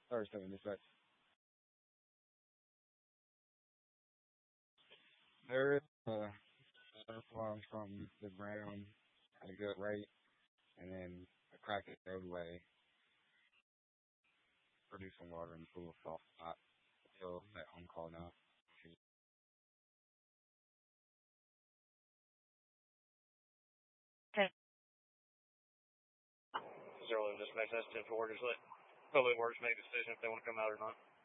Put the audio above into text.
Or 76. There is a surplus from the ground at a good rate, and then a crack it roadway, producing water in the pool of salt spot. Still at on call now. Zero just makes sense to workers let public works make a decision if they want to come out or not.